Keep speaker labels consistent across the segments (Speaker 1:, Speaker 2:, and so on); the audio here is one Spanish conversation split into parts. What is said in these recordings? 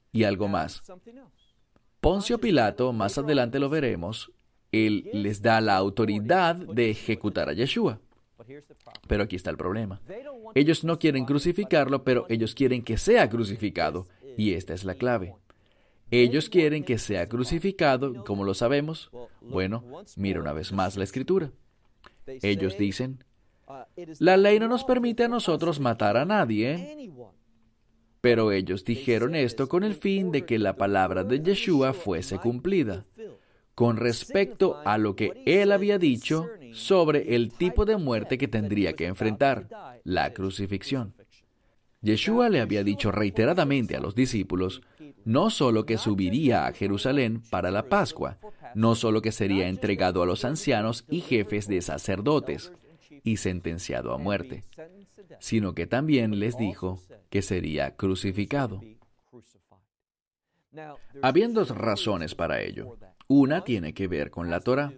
Speaker 1: Y algo más. Poncio Pilato, más adelante lo veremos, él les da la autoridad de ejecutar a Yeshua. Pero aquí está el problema. Ellos no quieren crucificarlo, pero ellos quieren que sea crucificado. Y esta es la clave. Ellos quieren que sea crucificado. ¿Cómo lo sabemos? Bueno, mira una vez más la Escritura. Ellos dicen, la ley no nos permite a nosotros matar a nadie, pero ellos dijeron esto con el fin de que la palabra de Yeshua fuese cumplida, con respecto a lo que él había dicho sobre el tipo de muerte que tendría que enfrentar, la crucifixión. Yeshua le había dicho reiteradamente a los discípulos, no solo que subiría a Jerusalén para la Pascua, no solo que sería entregado a los ancianos y jefes de sacerdotes y sentenciado a muerte, sino que también les dijo que sería crucificado. Habían dos razones para ello. Una tiene que ver con la Torá.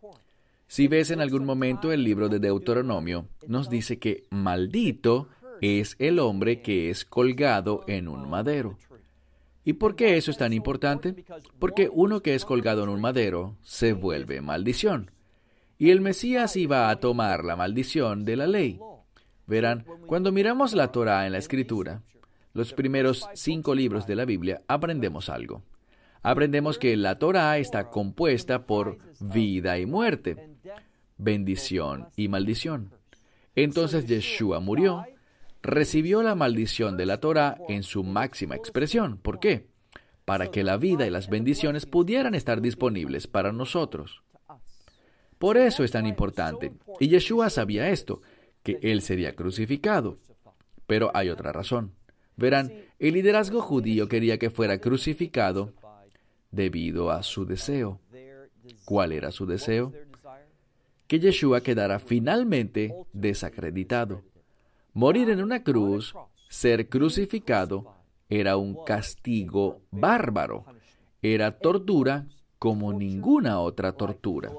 Speaker 1: Si ves en algún momento el libro de Deuteronomio, nos dice que maldito es el hombre que es colgado en un madero. ¿Y por qué eso es tan importante? Porque uno que es colgado en un madero se vuelve maldición. Y el Mesías iba a tomar la maldición de la ley. Verán, cuando miramos la Torá en la Escritura, los primeros 5 libros de la Biblia, aprendemos algo. Aprendemos que la Torá está compuesta por vida y muerte, bendición y maldición. Entonces Yeshua murió, recibió la maldición de la Torá en su máxima expresión. ¿Por qué? Para que la vida y las bendiciones pudieran estar disponibles para nosotros. Por eso es tan importante. Y Yeshua sabía esto, que él sería crucificado. Pero hay otra razón. Verán, el liderazgo judío quería que fuera crucificado debido a su deseo. ¿Cuál era su deseo? Que Yeshua quedara finalmente desacreditado. Morir en una cruz, ser crucificado, era un castigo bárbaro. Era tortura como ninguna otra tortura.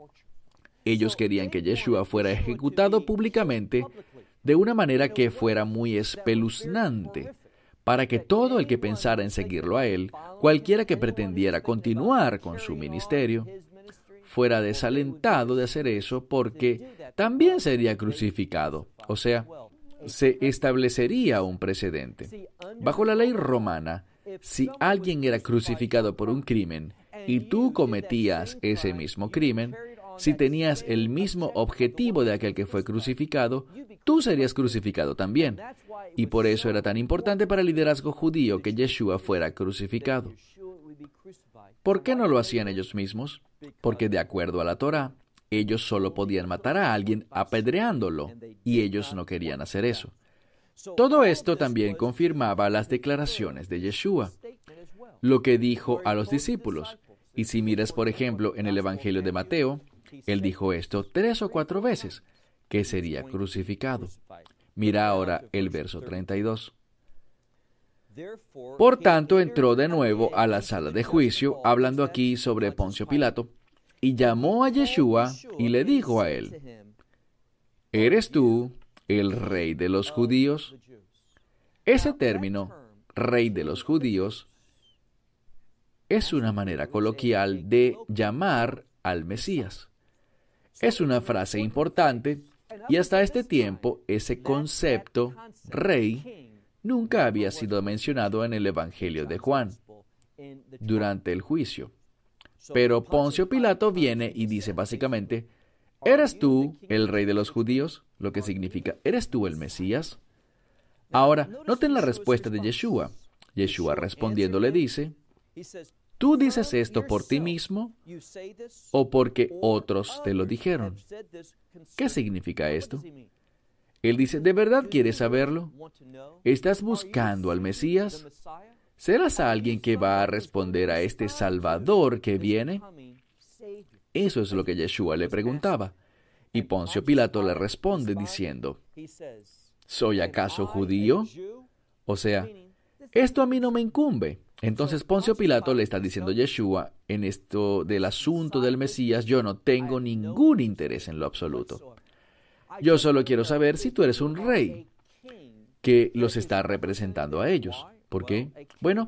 Speaker 1: Ellos querían que Yeshua fuera ejecutado públicamente de una manera que fuera muy espeluznante, para que todo el que pensara en seguirlo a él, cualquiera que pretendiera continuar con su ministerio, fuera desalentado de hacer eso porque también sería crucificado. O sea, se establecería un precedente. Bajo la ley romana, si alguien era crucificado por un crimen y tú cometías ese mismo crimen, si tenías el mismo objetivo de aquel que fue crucificado, tú serías crucificado también. Y por eso era tan importante para el liderazgo judío que Yeshua fuera crucificado. ¿Por qué no lo hacían ellos mismos? Porque de acuerdo a la Torá, ellos solo podían matar a alguien apedreándolo, y ellos no querían hacer eso. Todo esto también confirmaba las declaraciones de Yeshua, lo que dijo a los discípulos. Y si miras, por ejemplo, en el Evangelio de Mateo, él dijo esto 3 o 4 veces, que sería crucificado. Mira ahora el verso 32. Por tanto, entró de nuevo a la sala de juicio, hablando aquí sobre Poncio Pilato, y llamó a Yeshua y le dijo a él, ¿eres tú el rey de los judíos? Ese término, rey de los judíos, es una manera coloquial de llamar al Mesías. Es una frase importante y hasta este tiempo ese concepto, rey, nunca había sido mencionado en el Evangelio de Juan durante el juicio. Pero Poncio Pilato viene y dice básicamente, ¿eres tú el rey de los judíos? Lo que significa, ¿eres tú el Mesías? Ahora, noten la respuesta de Yeshua. Yeshua respondiendo le dice, ¿tú dices esto por ti mismo o porque otros te lo dijeron? ¿Qué significa esto? Él dice, ¿de verdad quieres saberlo? ¿Estás buscando al Mesías? ¿Serás alguien que va a responder a este Salvador que viene? Eso es lo que Yeshua le preguntaba. Y Poncio Pilato le responde diciendo, ¿soy acaso judío? O sea, esto a mí no me incumbe. Entonces Poncio Pilato le está diciendo a Yeshua, en esto del asunto del Mesías, yo no tengo ningún interés en lo absoluto. Yo solo quiero saber si tú eres un rey que los está representando a ellos. ¿Por qué? Bueno,